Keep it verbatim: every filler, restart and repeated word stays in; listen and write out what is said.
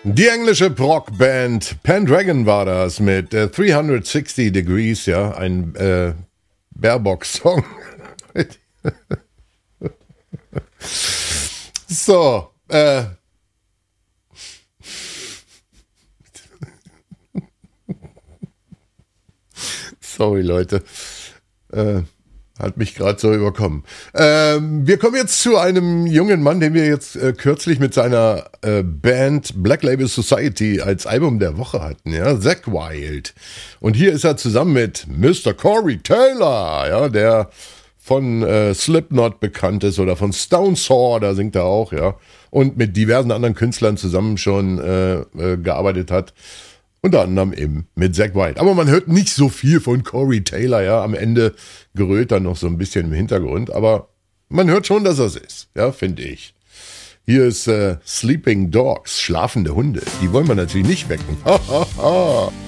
Die englische Rockband Pendragon war das mit äh, dreihundertsechzig Degrees, ja, ein äh, Baerbock-Song. So, äh. Sorry, Leute. Äh. Hat mich gerade so überkommen. Ähm, wir kommen jetzt zu einem jungen Mann, den wir jetzt äh, kürzlich mit seiner äh, Band Black Label Society als Album der Woche hatten, ja, Zakk Wylde. Und hier ist er zusammen mit Mister Corey Taylor, ja, der von äh, Slipknot bekannt ist oder von Stone Sour, da singt er auch, ja, und mit diversen anderen Künstlern zusammen schon äh, äh, gearbeitet hat. Unter anderem eben mit Zakk Wylde. Aber man hört nicht so viel von Corey Taylor, ja. Am Ende gerölt dann noch so ein bisschen im Hintergrund. Aber man hört schon, dass er es ist, ja, finde ich. Hier ist äh, Sleeping Dogs, schlafende Hunde. Die wollen wir natürlich nicht wecken. Ha, ha, ha.